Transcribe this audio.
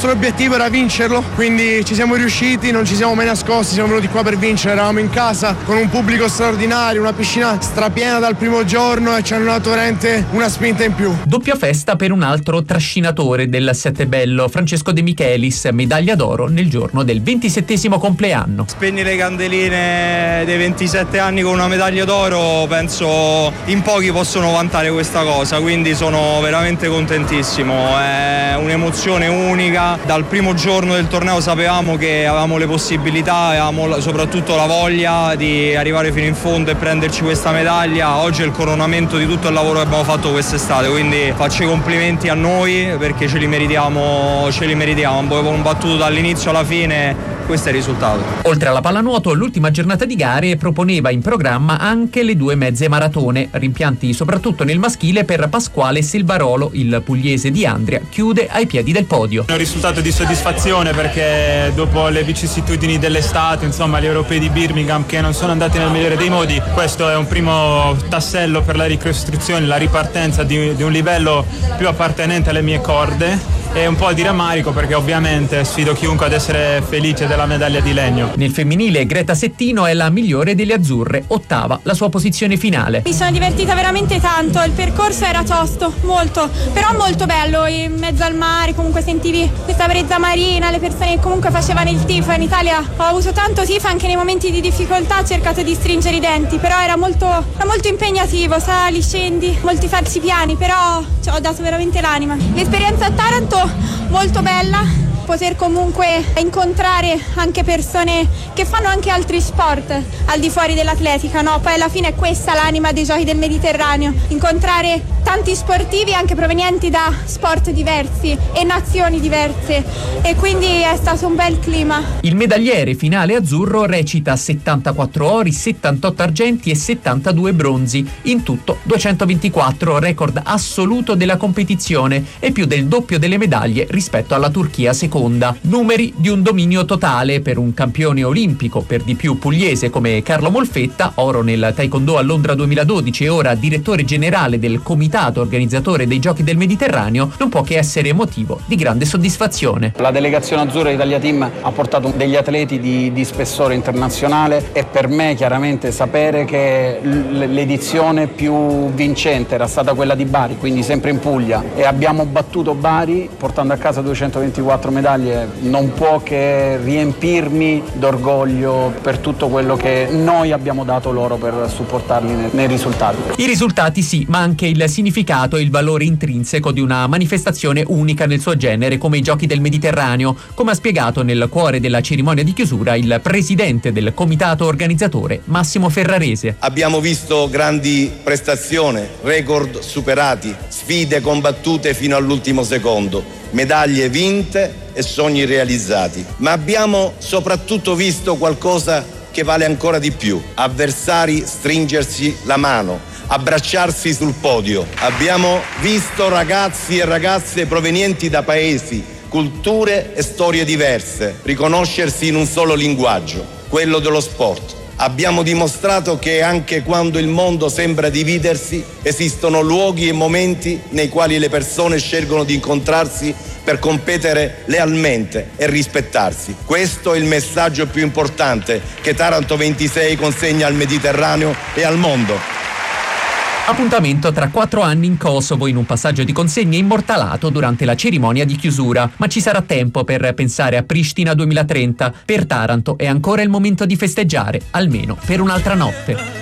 nostro obiettivo era vincerlo, quindi ci siamo riusciti, non ci siamo mai nascosti, siamo venuti qua per vincere, eravamo in casa con un pubblico straordinario, una piscina strapiena dal primo giorno e ci hanno dato veramente una spinta in più. Doppia festa per un altro trascinatore del Settebello, Francesco De Michelis, medaglia d'oro nel giorno del 27° compleanno. Spegni le candeline dei 27 anni con una medaglia d'oro, penso in pochi possono vantare questa cosa, quindi sono veramente contentissimo, è un'emozione unica. Dal primo giorno del torneo sapevamo che avevamo le possibilità, avevamo soprattutto la voglia di arrivare fino in fondo e prenderci questa medaglia. Oggi è il coronamento di tutto il lavoro che abbiamo fatto quest'estate, quindi faccio i complimenti a noi perché ce li meritiamo, abbiamo combattuto dall'inizio alla fine. Questo è il risultato. Oltre alla pallanuoto, l'ultima giornata di gare proponeva in programma anche le 2 mezze maratone, rimpianti soprattutto nel maschile per Pasquale Silvarolo. Il pugliese di Andria chiude ai piedi del podio. È un risultato di soddisfazione perché dopo le vicissitudini dell'estate, insomma gli europei di Birmingham che non sono andati nel migliore dei modi, questo è un primo tassello per la ricostruzione, la ripartenza di un livello più appartenente alle mie corde. E un po' di rammarico perché ovviamente sfido chiunque ad essere felice della medaglia di legno. Nel femminile Greta Settino è la migliore delle azzurre, ottava la sua posizione finale. Mi sono divertita veramente tanto, il percorso era tosto, molto, però molto bello, in mezzo al mare, comunque sentivi questa brezza marina, le persone che comunque facevano il tifo. In Italia ho avuto tanto tifo, anche nei momenti di difficoltà ho cercato di stringere i denti, però era molto impegnativo, sali, scendi, molti falsi piani, però ho dato veramente l'anima. L'esperienza a Taranto molto bella, poter comunque incontrare anche persone che fanno anche altri sport al di fuori dell'atletica, no? Poi alla fine è questa l'anima dei Giochi del Mediterraneo, incontrare tanti sportivi anche provenienti da sport diversi e nazioni diverse, e quindi è stato un bel clima. Il medagliere finale azzurro recita 74 ori, 78 argenti e 72 bronzi, in tutto 224, record assoluto della competizione e più del doppio delle medaglie rispetto alla Turchia seconda. Numeri di un dominio totale per un campione olimpico, per di più pugliese come Carlo Molfetta, oro nel taekwondo a Londra 2012 e ora direttore generale del comitato organizzatore dei Giochi del Mediterraneo, non può che essere motivo di grande soddisfazione. La delegazione azzurra Italia Team ha portato degli atleti di spessore internazionale e per me chiaramente sapere che l'edizione più vincente era stata quella di Bari, quindi sempre in Puglia, e abbiamo battuto Bari portando a casa 224 medaglie, non può che riempirmi d'orgoglio per tutto quello che noi abbiamo dato loro per supportarli nei risultati. I risultati sì, ma anche il significato e il valore intrinseco di una manifestazione unica nel suo genere come i Giochi del Mediterraneo, come ha spiegato nel cuore della cerimonia di chiusura il presidente del comitato organizzatore Massimo Ferrarese. Abbiamo visto grandi prestazioni, record superati, sfide combattute fino all'ultimo secondo, medaglie vinte e sogni realizzati, ma abbiamo soprattutto visto qualcosa che vale ancora di più: avversari stringersi la mano, abbracciarsi sul podio. Abbiamo visto ragazzi e ragazze provenienti da paesi, culture e storie diverse riconoscersi in un solo linguaggio, quello dello sport. Abbiamo dimostrato che anche quando il mondo sembra dividersi, esistono luoghi e momenti nei quali le persone scelgono di incontrarsi per competere lealmente e rispettarsi. Questo è il messaggio più importante che Taranto 26 consegna al Mediterraneo e al mondo. Appuntamento tra 4 anni in Kosovo, in un passaggio di consegna immortalato durante la cerimonia di chiusura. Ma ci sarà tempo per pensare a Pristina 2030. Per Taranto è ancora il momento di festeggiare, almeno per un'altra notte.